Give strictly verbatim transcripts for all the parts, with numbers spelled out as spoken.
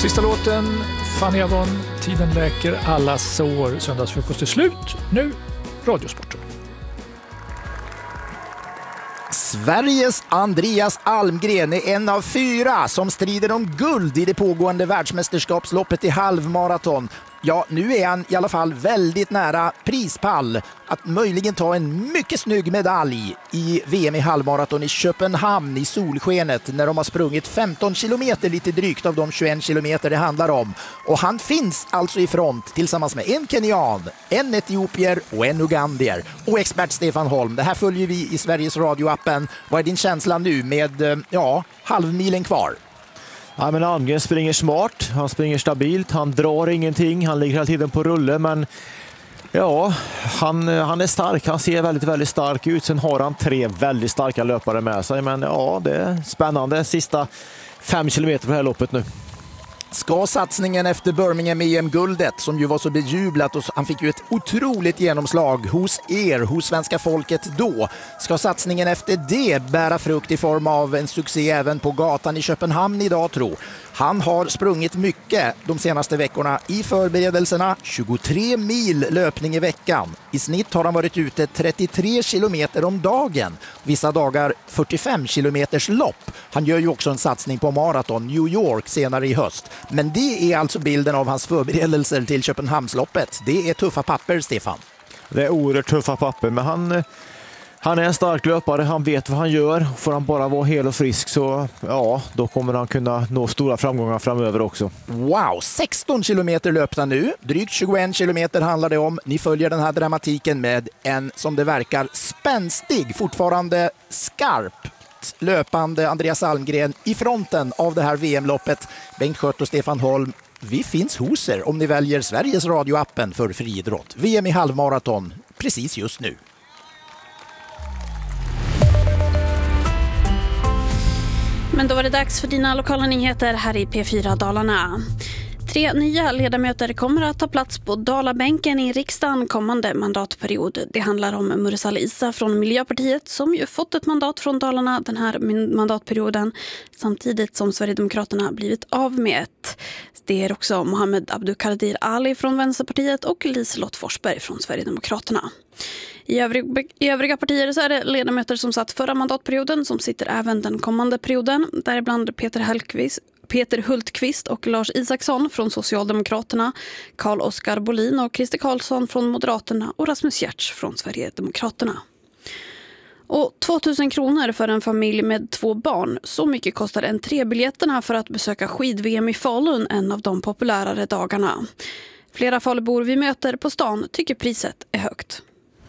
Sista låten, Fanny Avon, Tiden läker alla sår. Söndagsfrukost är slut. Nu Radiosporten. Sveriges Andreas Almgren är en av fyra som strider om guld i det pågående världsmästerskapsloppet i halvmaraton. Ja, nu är han i alla fall väldigt nära prispall att möjligen ta en mycket snygg medalj i V M i halvmaraton i Köpenhamn i solskenet när de har sprungit femton kilometer lite drygt av de tjugoen kilometer det handlar om. Och han finns alltså i front tillsammans med en kenyan, en etiopier och en ugandier. Och expert Stefan Holm, det här följer vi i Sveriges radioappen. Vad är din känsla nu med, ja, halvmilen kvar? Ja, men Almgren springer smart, han springer stabilt, han drar ingenting, han ligger hela tiden på rulle, men ja, han, han är stark, han ser väldigt, väldigt stark ut. Sen har han tre väldigt starka löpare med sig, men ja, det är spännande. Sista fem kilometer på det här loppet nu. Ska satsningen efter Birmingham-E M-guldet, som ju var så bejublat och han fick ju ett otroligt genomslag hos er, hos svenska folket då, ska satsningen efter det bära frukt i form av en succé även på gatan i Köpenhamn idag, tro? Han har sprungit mycket de senaste veckorna i förberedelserna, tjugotre mil löpning i veckan. I snitt har han varit ute trettiotre kilometer om dagen, vissa dagar fyrtiofem kilometers lopp. Han gör ju också en satsning på maraton New York senare i höst. Men det är alltså bilden av hans förberedelser till Köpenhamnsloppet. Det är tuffa papper, Stefan. Det är oerhört tuffa papper, men han, han är en stark löpare, han vet vad han gör. Får han bara vara hel och frisk så ja, då kommer han kunna nå stora framgångar framöver också. Wow, sexton kilometer löpta nu, drygt tjugoen kilometer handlar det om. Ni följer den här dramatiken med en, som det verkar, spänstig, fortfarande skarp löpande Andreas Almgren i fronten av det här V M-loppet. Bengt Skött och Stefan Holm, vi finns hos er om ni väljer Sveriges radioappen för friidrott. V M i halvmaraton precis just nu. Men då var det dags för dina lokala nyheter här i P fyra Dalarna. Tre nya ledamöter kommer att ta plats på Dalabänken i riksdagen kommande mandatperiod. Det handlar om Mursal Isa från Miljöpartiet som ju fått ett mandat från Dalarna den här mandatperioden samtidigt som Sverigedemokraterna blivit av med ett. Det är också Mohammed Abdukadir Ali från Vänsterpartiet och Liselott Forsberg från Sverigedemokraterna. I övriga, I övriga partier så är det ledamöter som satt förra mandatperioden som sitter även den kommande perioden. Däribland Peter Hellqvist, Peter Hultqvist och Lars Isaksson från Socialdemokraterna, Carl-Oskar Bolin och Christer Karlsson från Moderaterna och Rasmus Giertz från Sverigedemokraterna. Och tvåtusen kronor för en familj med två barn. Så mycket kostar entrébiljetterna för att besöka skid-V M i Falun en av de populärare dagarna. Flera Falubor vi möter på stan tycker priset är högt.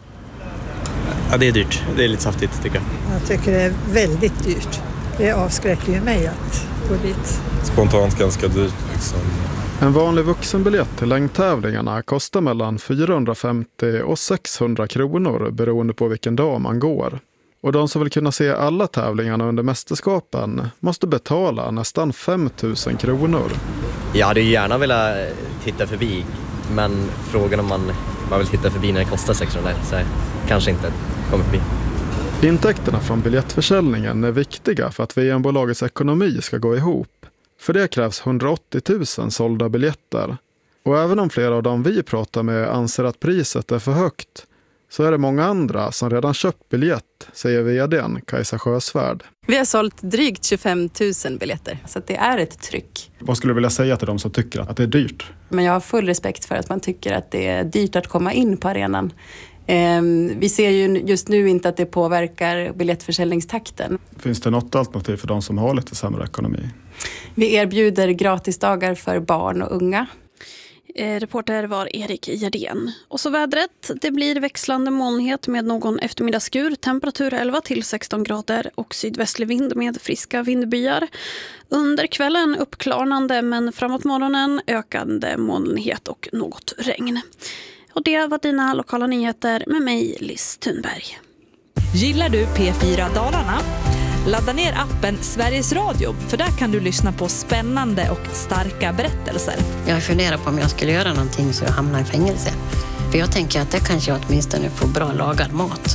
Ja, det är dyrt. Det är lite saftigt tycker jag. Jag tycker det är väldigt dyrt. Det avskräcker ju mig att gå dit. Spontant ganska dyrt liksom. En vanlig vuxenbiljett till längdtävlingarna kostar mellan fyrahundrafemtio och sexhundra kronor beroende på vilken dag man går. Och de som vill kunna se alla tävlingarna under mästerskapen måste betala nästan fem tusen kronor. Jag hade ju gärna velat titta förbi, men frågan om man, man vill titta förbi när det kostar sexhundra så här, kanske inte kommer förbi. Intäkterna från biljettförsäljningen är viktiga för att V M-bolagets ekonomi ska gå ihop. För det krävs hundraåttio tusen sålda biljetter. Och även om flera av dem vi pratar med anser att priset är för högt så är det många andra som redan köpt biljett, säger vdn Kajsa Sjösvärd. Vi har sålt drygt tjugofem tusen biljetter, så att det är ett tryck. Vad skulle du vilja säga till de som tycker att det är dyrt? Men jag har full respekt för att man tycker att det är dyrt att komma in på arenan. Vi ser ju just nu inte att det påverkar biljettförsäljningstakten. Finns det något alternativ för de som har lite sämre ekonomi? Vi erbjuder gratisdagar för barn och unga. Reporter var Erik Gerdén. Och så vädret. Det blir växlande molnighet med någon eftermiddagsskur. Temperatur elva till sexton grader och sydvästlig vind med friska vindbyar. Under kvällen uppklarnande men framåt morgonen ökande molnighet och något regn. Och det var dina lokala nyheter med mig, Liz Thunberg. Gillar du P fyra Dalarna? Ladda ner appen Sveriges Radio, för där kan du lyssna på spännande och starka berättelser. Jag funderar på om jag skulle göra någonting så jag hamnar i fängelse. För jag tänker att det kanske jag åtminstone får bra lagad mat.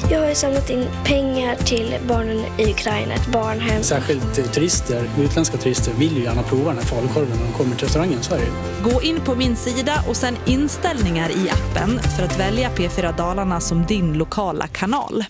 Jag har ju samlat in pengar till barnen i Ukraina, ett barnhem. Särskilt turister, utländska turister vill ju gärna prova den här falukorven när de kommer till restaurangen i Sverige. Gå in på min sida och sen inställningar i appen för att välja P fyra Dalarna som din lokala kanal.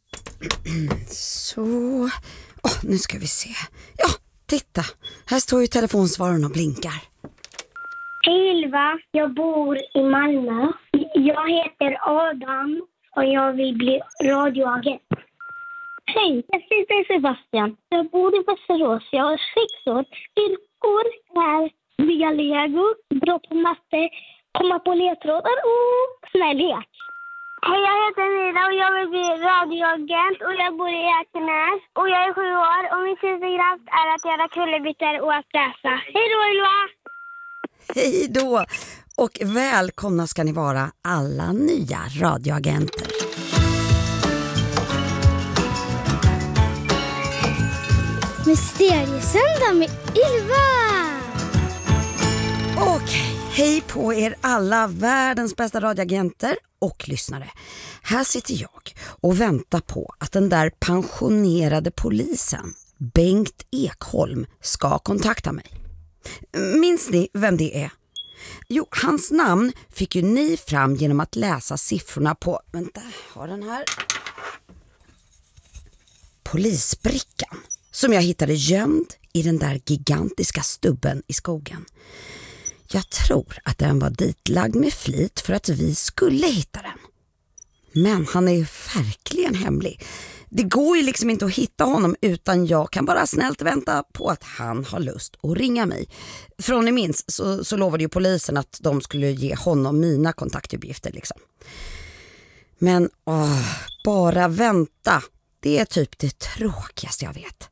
Så, oh, nu ska vi se. Ja, titta. Här står ju telefonsvararen och blinkar. Hej Ylva, jag bor i Malmö. Jag heter Adam och jag vill bli radioagent. Hej, jag heter Sebastian. Jag bor i Västerås. Jag har sex år. Villkor är bygga lego, bra på matte, komma på ledtrådar och snällhet. Hej, jag heter Mira och jag vill bli radioagent och jag bor i Ekenäs och jag är sju år och min superkraft är att göra kullerbyttor och att läsa. Hej då Ylva! Hej då! Och välkomna ska ni vara alla nya radioagenter. Mysteriesöndag med Ylva! Okej, hej på er alla världens bästa radioagenter och lyssnare. Här sitter jag och väntar på att den där pensionerade polisen, Bengt Ekholm, ska kontakta mig. Minns ni vem det är? Jo, hans namn fick ju ni fram genom att läsa siffrorna på, vänta, har den här polisbrickan som jag hittade gömd i den där gigantiska stubben i skogen. Jag tror att den var ditlagd med flit för att vi skulle hitta den. Men han är ju verkligen hemlig. Det går ju liksom inte att hitta honom utan jag kan bara snällt vänta på att han har lust att ringa mig. Från ni minns så, så lovade ju polisen att de skulle ge honom mina kontaktuppgifter liksom. Men åh, bara vänta. Det är typ det tråkigaste jag vet.